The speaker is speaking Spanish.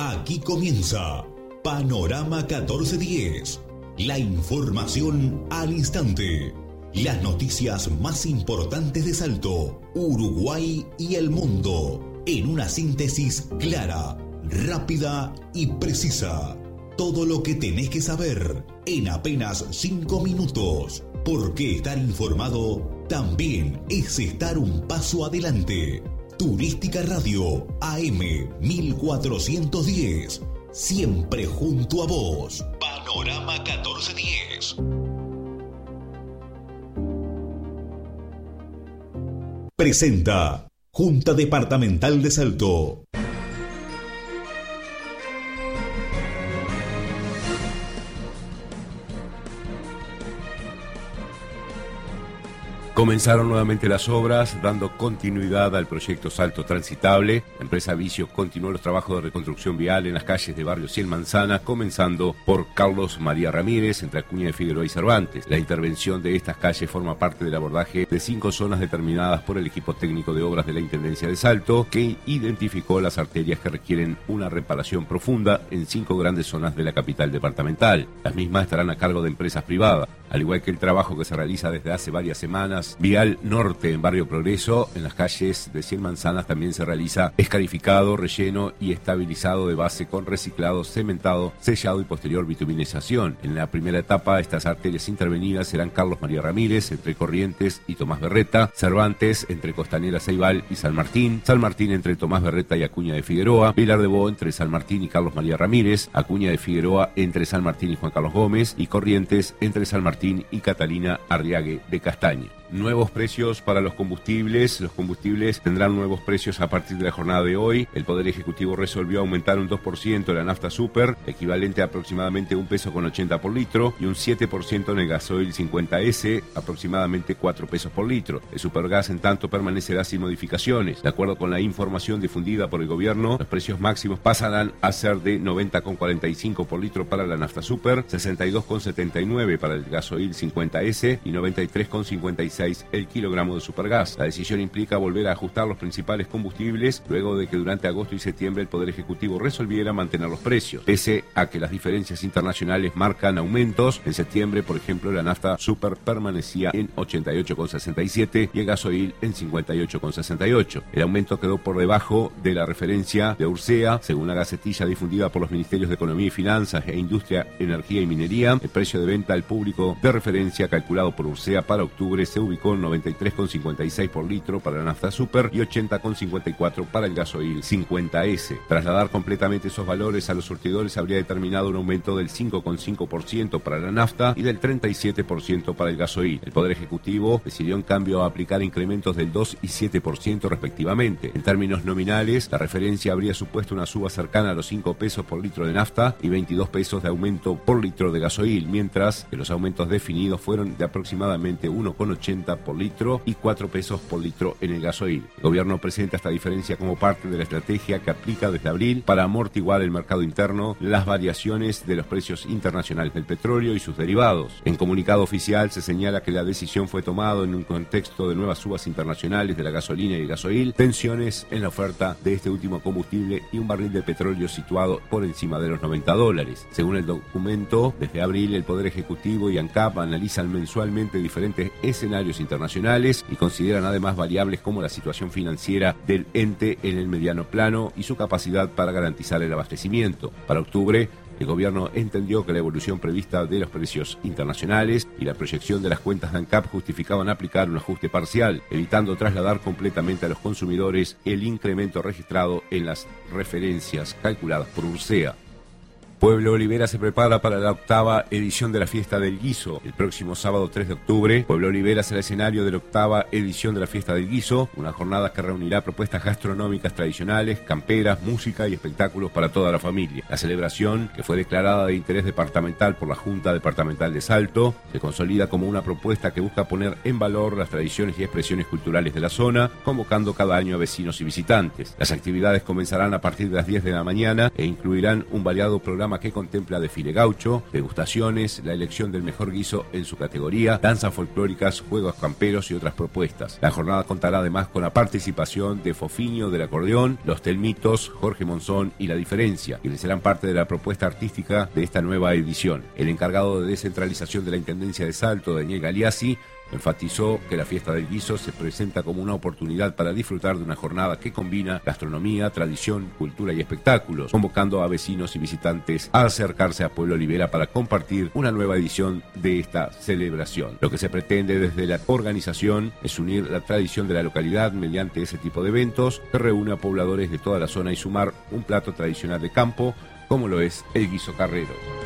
Aquí comienza Panorama 1410. La información al instante. Las noticias más importantes de Salto, Uruguay y el mundo. En una síntesis clara, rápida y precisa. Todo lo que tenés que saber en apenas 5 minutos. Porque estar informado también es estar un paso adelante. Turística Radio AM 1410. Siempre junto a vos. Panorama 1410. Presenta Junta Departamental de Salto. Comenzaron nuevamente las obras, dando continuidad al proyecto Salto Transitable. La empresa Vicio continuó los trabajos de reconstrucción vial en las calles de barrio Cien Manzanas, comenzando por Carlos María Ramírez, entre Acuña de Figueroa y Cervantes. La intervención de estas calles forma parte del abordaje de 5 zonas determinadas por el equipo técnico de obras de la Intendencia de Salto, que identificó las arterias que requieren una reparación profunda en 5 grandes zonas de la capital departamental. Las mismas estarán a cargo de empresas privadas, al igual que el trabajo que se realiza desde hace varias semanas. Vial Norte en Barrio Progreso, en las calles de Cien Manzanas también se realiza escarificado, relleno y estabilizado de base con reciclado, cementado, sellado y posterior bituminización. En la primera etapa, estas arterias intervenidas serán Carlos María Ramírez, entre Corrientes y Tomás Berreta, Cervantes, entre Costanera Ceibal y San Martín, San Martín entre Tomás Berreta y Acuña de Figueroa, Pilar de Bo entre San Martín y Carlos María Ramírez, Acuña de Figueroa entre San Martín y Juan Carlos Gómez y Corrientes entre San Martín y Catalina Arriague de Castaña. Nuevos precios para los combustibles. Los combustibles tendrán nuevos precios a partir de la jornada de hoy. El Poder Ejecutivo resolvió aumentar un 2% la nafta super, equivalente a aproximadamente $1,80 por litro, y un 7% en el gasoil 50S, aproximadamente $4 por litro. El supergas, en tanto, permanecerá sin modificaciones. De acuerdo con la información difundida por el gobierno, los precios máximos pasarán a ser de 90,45 por litro para la nafta super, 62,79 para el gasoil 50S y 93,56 el kilogramo de supergas. La decisión implica volver a ajustar los principales combustibles luego de que durante agosto y septiembre el Poder Ejecutivo resolviera mantener los precios. Pese a que las diferencias internacionales marcan aumentos, en septiembre, por ejemplo, la nafta super permanecía en 88,67 y el gasoil en 58,68. El aumento quedó por debajo de la referencia de URSEA. Según la gacetilla difundida por los Ministerios de Economía y Finanzas e Industria, Energía y Minería, el precio de venta al público de referencia calculado por URSEA para octubre se ubicó en 93,56 por litro para la nafta super y 80,54 para el gasoil 50S. Trasladar completamente esos valores a los surtidores habría determinado un aumento del 5,5% para la nafta y del 37% para el gasoil. El Poder Ejecutivo decidió en cambio aplicar incrementos del 2 y 7% respectivamente. En términos nominales, la referencia habría supuesto una suba cercana a los $5 por litro de nafta y $22 de aumento por litro de gasoil, mientras que los aumentos definidos fueron de aproximadamente 1,80 por litro y $4 por litro en el gasoil. El gobierno presenta esta diferencia como parte de la estrategia que aplica desde abril para amortiguar el mercado interno, las variaciones de los precios internacionales del petróleo y sus derivados. En comunicado oficial se señala que la decisión fue tomada en un contexto de nuevas subas internacionales de la gasolina y el gasoil, tensiones en la oferta de este último combustible y un barril de petróleo situado por encima de los $90. Según el documento, desde abril el Poder Ejecutivo y ANCAP analizan mensualmente diferentes escenarios internacionales y consideran además variables como la situación financiera del ente en el mediano plano y su capacidad para garantizar el abastecimiento. Para octubre, el gobierno entendió que la evolución prevista de los precios internacionales y la proyección de las cuentas de ANCAP justificaban aplicar un ajuste parcial, evitando trasladar completamente a los consumidores el incremento registrado en las referencias calculadas por URSEA. Pueblo Olivera se prepara para la 8ª edición de la Fiesta del Guiso. El próximo sábado 3 de octubre, Pueblo Olivera será escenario de la 8ª edición de la Fiesta del Guiso, una jornada que reunirá propuestas gastronómicas tradicionales, camperas, música y espectáculos para toda la familia. La celebración, que fue declarada de interés departamental por la Junta Departamental de Salto, se consolida como una propuesta que busca poner en valor las tradiciones y expresiones culturales de la zona, convocando cada año a vecinos y visitantes. Las actividades comenzarán a partir de las 10 de la mañana e incluirán un variado programa programa que contempla desfile gaucho, degustaciones, la elección del mejor guiso en su categoría, danzas folclóricas, juegos camperos y otras propuestas. La jornada contará además con la participación de Fofiño del acordeón, Los Telmitos, Jorge Monzón y La Diferencia, quienes serán parte de la propuesta artística de esta nueva edición. El encargado de descentralización de la Intendencia de Salto, Daniel Galeazzi, enfatizó que la fiesta del guiso se presenta como una oportunidad para disfrutar de una jornada que combina gastronomía, tradición, cultura y espectáculos, convocando a vecinos y visitantes a acercarse a Pueblo Olivera para compartir una nueva edición de esta celebración. Lo que se pretende desde la organización es unir la tradición de la localidad mediante ese tipo de eventos que reúne a pobladores de toda la zona y sumar un plato tradicional de campo como lo es el guiso carrero.